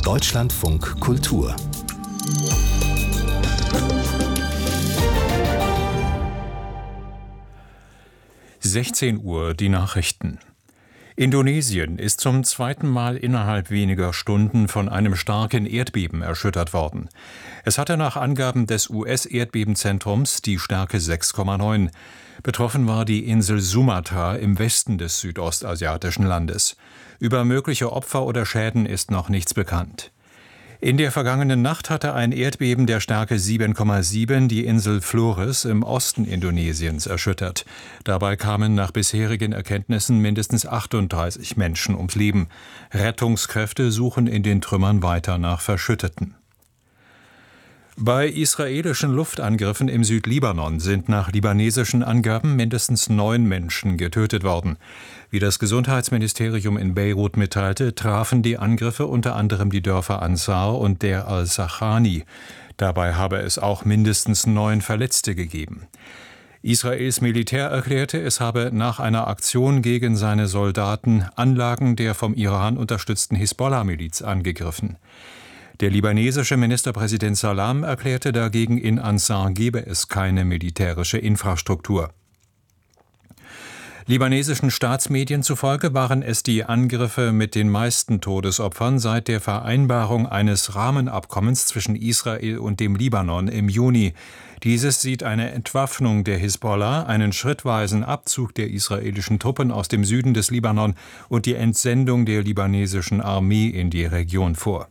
Deutschlandfunk Kultur 16 Uhr, die Nachrichten. Indonesien ist zum zweiten Mal innerhalb weniger Stunden von einem starken Erdbeben erschüttert worden. Es hatte nach Angaben des US-Erdbebenzentrums die Stärke 6,9. Betroffen war die Insel Sumatra im Westen des südostasiatischen Landes. Über mögliche Opfer oder Schäden ist noch nichts bekannt. In der vergangenen Nacht hatte ein Erdbeben der Stärke 7,7 die Insel Flores im Osten Indonesiens erschüttert. Dabei kamen nach bisherigen Erkenntnissen mindestens 38 Menschen ums Leben. Rettungskräfte suchen in den Trümmern weiter nach Verschütteten. Bei israelischen Luftangriffen im Südlibanon sind nach libanesischen Angaben mindestens 9 Menschen getötet worden. Wie das Gesundheitsministerium in Beirut mitteilte, trafen die Angriffe unter anderem die Dörfer Ansar und Der al-Sachani. Dabei habe es auch mindestens 9 Verletzte gegeben. Israels Militär erklärte, es habe nach einer Aktion gegen seine Soldaten Anlagen der vom Iran unterstützten Hisbollah-Miliz angegriffen. Der libanesische Ministerpräsident Salam erklärte dagegen, in Ansar gebe es keine militärische Infrastruktur. Libanesischen Staatsmedien zufolge waren es die Angriffe mit den meisten Todesopfern seit der Vereinbarung eines Rahmenabkommens zwischen Israel und dem Libanon im Juni. Dieses sieht eine Entwaffnung der Hisbollah, einen schrittweisen Abzug der israelischen Truppen aus dem Süden des Libanon und die Entsendung der libanesischen Armee in die Region vor.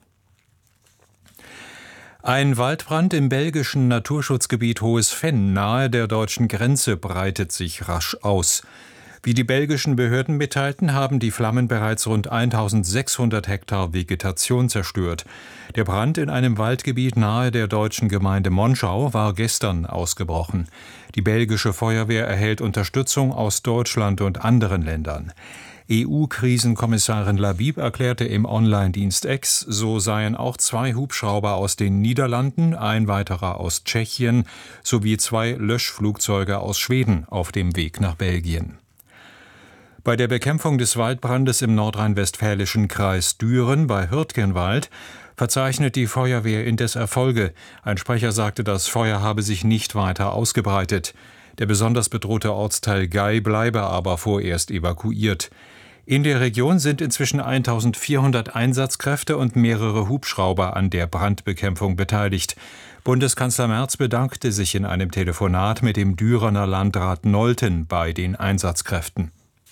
Ein Waldbrand im belgischen Naturschutzgebiet Hohes Venn nahe der deutschen Grenze breitet sich rasch aus. Wie die belgischen Behörden mitteilten, haben die Flammen bereits rund 1600 Hektar Vegetation zerstört. Der Brand in einem Waldgebiet nahe der deutschen Gemeinde Monschau war gestern ausgebrochen. Die belgische Feuerwehr erhält Unterstützung aus Deutschland und anderen Ländern. EU-Krisenkommissarin Labib erklärte im Online-Dienst X, so seien auch 2 Hubschrauber aus den Niederlanden, ein weiterer aus Tschechien sowie 2 Löschflugzeuge aus Schweden auf dem Weg nach Belgien. Bei der Bekämpfung des Waldbrandes im nordrhein-westfälischen Kreis Düren bei Hürtgenwald verzeichnet die Feuerwehr indes Erfolge. Ein Sprecher sagte, das Feuer habe sich nicht weiter ausgebreitet. Der besonders bedrohte Ortsteil Gei bleibe aber vorerst evakuiert. In der Region sind inzwischen 1400 Einsatzkräfte und mehrere Hubschrauber an der Brandbekämpfung beteiligt. Bundeskanzler Merz bedankte sich in einem Telefonat mit dem Dürener Landrat Nolten bei den Einsatzkräften.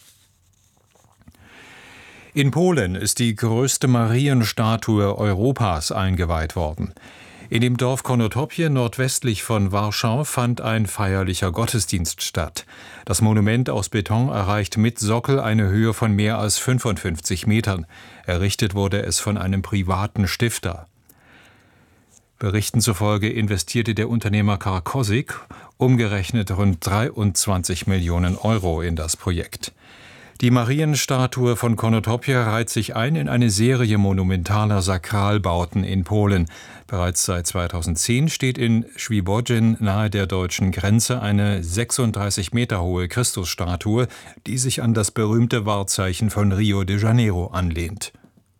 In Polen ist die größte Marienstatue Europas eingeweiht worden. In dem Dorf Konotopie nordwestlich von Warschau fand ein feierlicher Gottesdienst statt. Das Monument aus Beton erreicht mit Sockel eine Höhe von mehr als 55 Metern. Errichtet wurde es von einem privaten Stifter. Berichten zufolge investierte der Unternehmer Karkosik umgerechnet rund 23 Millionen Euro in das Projekt. Die Marienstatue von Konotopie reiht sich ein in eine Serie monumentaler Sakralbauten in Polen. Bereits seit 2010 steht in Świebodzin nahe der deutschen Grenze eine 36 Meter hohe Christusstatue, die sich an das berühmte Wahrzeichen von Rio de Janeiro anlehnt.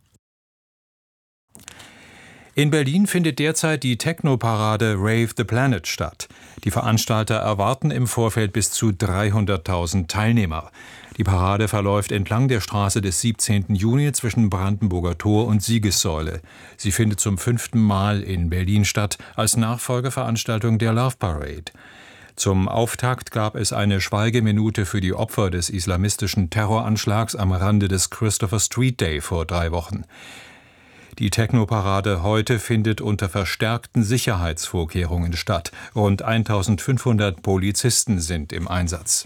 In Berlin findet derzeit die Techno-Parade Rave the Planet statt. Die Veranstalter erwarten im Vorfeld bis zu 300.000 Teilnehmer. Die Parade verläuft entlang der Straße des 17. Juni zwischen Brandenburger Tor und Siegessäule. Sie findet zum 5. Mal in Berlin statt, als Nachfolgeveranstaltung der Love Parade. Zum Auftakt gab es eine Schweigeminute für die Opfer des islamistischen Terroranschlags am Rande des Christopher Street Day vor 3 Wochen. Die Techno-Parade heute findet unter verstärkten Sicherheitsvorkehrungen statt. Rund 1500 Polizisten sind im Einsatz.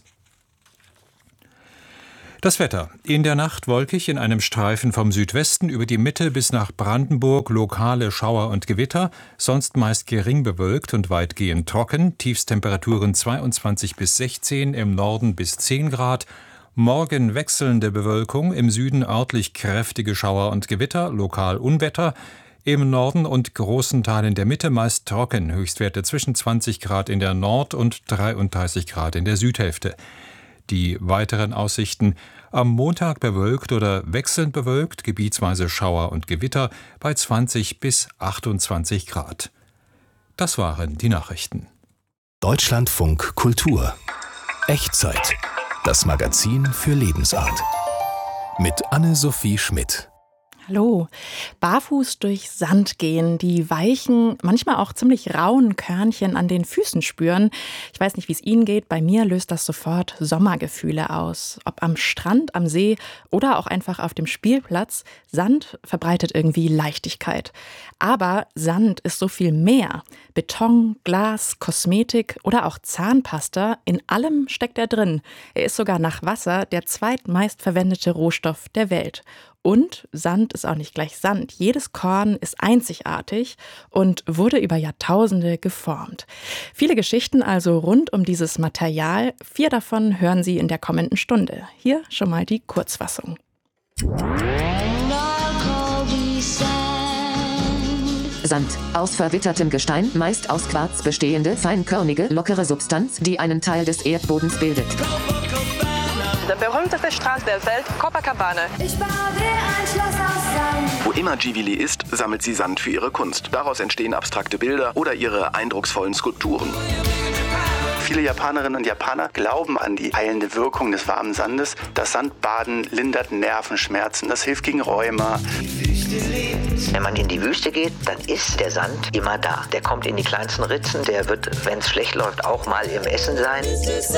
Das Wetter. In der Nacht wolkig, in einem Streifen vom Südwesten über die Mitte bis nach Brandenburg lokale Schauer und Gewitter, sonst meist gering bewölkt und weitgehend trocken, Tiefstemperaturen 22 bis 16, im Norden bis 10 Grad. Morgen wechselnde Bewölkung, im Süden örtlich kräftige Schauer und Gewitter, lokal Unwetter. Im Norden und großen Teilen der Mitte meist trocken, Höchstwerte zwischen 20 Grad in der Nord- und 33 Grad in der Südhälfte. Die weiteren Aussichten: Am Montag bewölkt oder wechselnd bewölkt, gebietsweise Schauer und Gewitter bei 20 bis 28 Grad. Das waren die Nachrichten. Deutschlandfunk Kultur. Echtzeit. Das Magazin für Lebensart. Mit Anne-Sophie Schmidt. Hallo. Barfuß durch Sand gehen, die weichen, manchmal auch ziemlich rauen Körnchen an den Füßen spüren. Ich weiß nicht, wie es Ihnen geht. Bei mir löst das sofort Sommergefühle aus. Ob am Strand, am See oder auch einfach auf dem Spielplatz. Sand verbreitet irgendwie Leichtigkeit. Aber Sand ist so viel mehr. Beton, Glas, Kosmetik oder auch Zahnpasta, in allem steckt er drin. Er ist sogar nach Wasser der zweitmeist verwendete Rohstoff der Welt. Und Sand ist auch nicht gleich Sand. Jedes Korn ist einzigartig und wurde über Jahrtausende geformt. Viele Geschichten also rund um dieses Material. 4 davon hören Sie in der kommenden Stunde. Hier schon mal die Kurzfassung. Sand. Aus verwittertem Gestein, meist aus Quarz bestehende, feinkörnige, lockere Substanz, die einen Teil des Erdbodens bildet. Der berühmteste Strand der Welt, Copacabana. Ich baue dir ein Schloss aus Sand. Wo immer Ghibli ist, sammelt sie Sand für ihre Kunst. Daraus entstehen abstrakte Bilder oder ihre eindrucksvollen Skulpturen. Viele Japanerinnen und Japaner glauben an die heilende Wirkung des warmen Sandes. Das Sandbaden lindert Nervenschmerzen, das hilft gegen Rheuma. Wenn man in die Wüste geht, dann ist der Sand immer da. Der kommt in die kleinsten Ritzen, der wird, wenn es schlecht läuft, auch mal im Essen sein.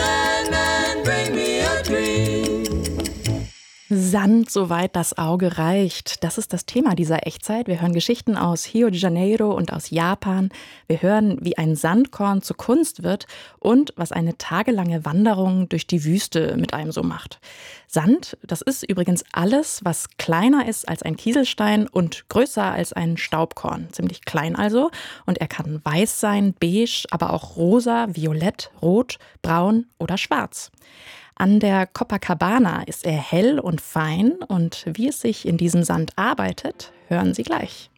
Sand, soweit das Auge reicht. Das ist das Thema dieser Echtzeit. Wir hören Geschichten aus Rio de Janeiro und aus Japan. Wir hören, wie ein Sandkorn zur Kunst wird und was eine tagelange Wanderung durch die Wüste mit einem so macht. Sand, das ist übrigens alles, was kleiner ist als ein Kieselstein und größer als ein Staubkorn. Ziemlich klein also. Und er kann weiß sein, beige, aber auch rosa, violett, rot, braun oder schwarz. An der Copacabana ist er hell und fein und wie es sich in diesem Sand arbeitet, hören Sie gleich.